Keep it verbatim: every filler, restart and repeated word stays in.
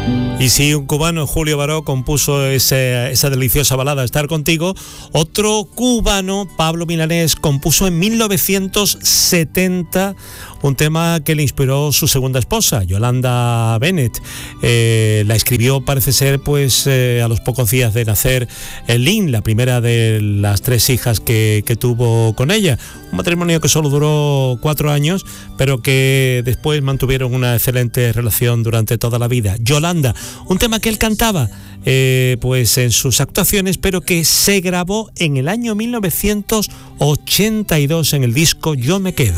Y si un cubano, Julio Baró, compuso ese, esa deliciosa balada Estar Contigo, otro cubano, Pablo Milanés, compuso en mil novecientos setenta un tema que le inspiró su segunda esposa, Yolanda Bennett. Eh, la escribió, parece ser, pues eh, a los pocos días de nacer Lynn, la primera de las tres hijas que, que tuvo con ella. Un matrimonio que solo duró cuatro años, pero que después mantuvieron una excelente relación durante toda la vida. Yolanda, un tema que él cantaba eh, pues en sus actuaciones, pero que se grabó en el año mil novecientos ochenta y dos en el disco Yo Me Quedo.